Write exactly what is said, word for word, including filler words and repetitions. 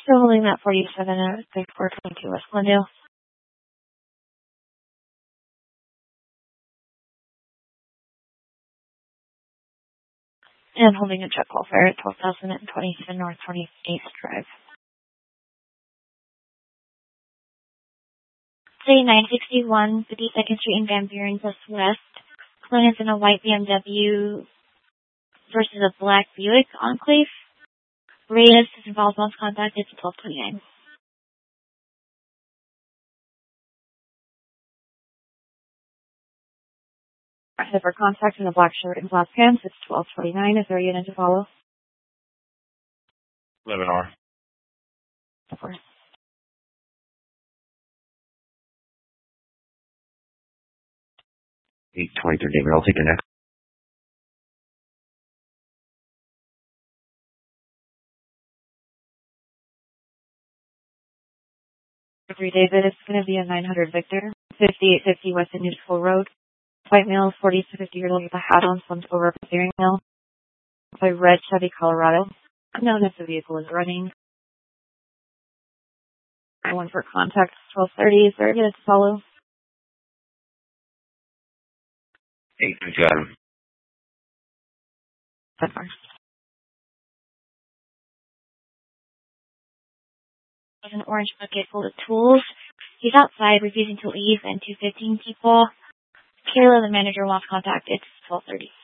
So holding that forty-seven at thirty-four twenty-two West Glendale. And holding a check call fare at twelve thousand twenty-seven North twenty-eighth Drive. Say nine sixty-one fifty-second Street in Van Buren plus West. Client's in a white B M W versus a black Buick Enclave. Radius involves lost contact. It's twelve twenty-nine. For contact in a black shirt and black pants, it's twelve twenty-nine. Is there a unit to follow? eleven R. Of course. eight twenty-three David, I'll take your next. Every David, it's going to be a nine hundred Victor, fifty-eight fifty West Indian School Road. White male, forty to fifty years old with a hat on, slumped over a steering wheel. By red Chevy Colorado. Known if the vehicle is running. One for contact, twelve thirty. Is there a unit to follow? eight twenty-seven. That far. There's an orange bucket full of tools. He's outside refusing to leave, and two fifteen people. Kayla, the manager, lost contact. It's twelve thirty.